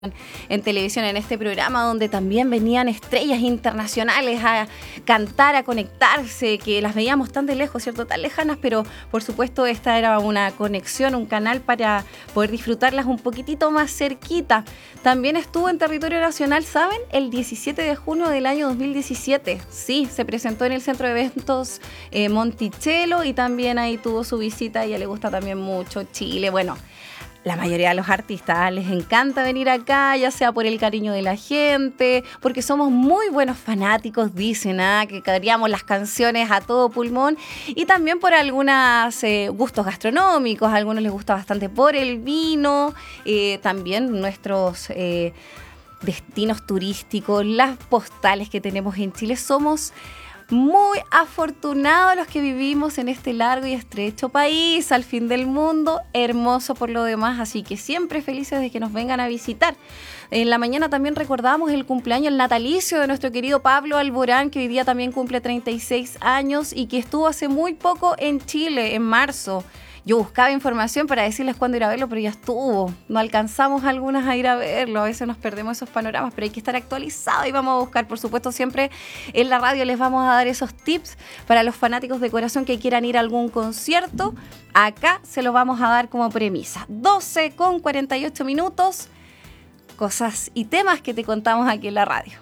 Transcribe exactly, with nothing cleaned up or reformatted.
en televisión, en este programa donde también venían estrellas internacionales a cantar, a conectarse, que las veíamos tan de lejos, ¿cierto? Tan lejanas, pero por supuesto esta era una conexión, un canal para poder disfrutarlas un poquitito más cerquita. También estuvo en territorio nacional, ¿saben? El diecisiete de junio del año dos mil diecisiete. Sí, se presentó en el Centro de Eventos eh, Monticello y también ahí tuvo su visita. A ella le gusta también mucho Chile. Bueno, la mayoría de los artistas les encanta venir acá, ya sea por el cariño de la gente, porque somos muy buenos fanáticos, dicen, ¿ah? Que cantamos las canciones a todo pulmón, y también por algunos eh, gustos gastronómicos. A algunos les gusta bastante por el vino, eh, también nuestros eh, destinos turísticos, las postales que tenemos en Chile. Somos muy afortunados los que vivimos en este largo y estrecho país, al fin del mundo, hermoso por lo demás, así que siempre felices de que nos vengan a visitar. En la mañana también recordamos el cumpleaños, el natalicio de nuestro querido Pablo Alborán, que hoy día también cumple treinta y seis años y que estuvo hace muy poco en Chile, en marzo. Yo buscaba información para decirles cuándo ir a verlo, pero ya estuvo. No alcanzamos algunas a ir a verlo. A veces nos perdemos esos panoramas, pero hay que estar actualizados y vamos a buscar. Por supuesto, siempre en la radio les vamos a dar esos tips para los fanáticos de corazón que quieran ir a algún concierto. Acá se los vamos a dar como premisa. doce con cuarenta y ocho minutos. Cosas y temas que te contamos aquí en la radio.